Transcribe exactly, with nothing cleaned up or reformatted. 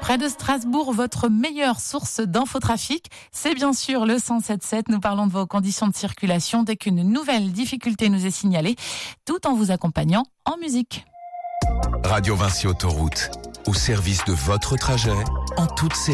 Près de Strasbourg, votre meilleure source d'infotrafic, c'est bien sûr le cent sept sept. Nous parlons de vos conditions de circulation dès qu'une nouvelle difficulté nous est signalée, tout en vous accompagnant en musique. Radio Vinci Autoroute, au service de votre trajet, en toute sécurité.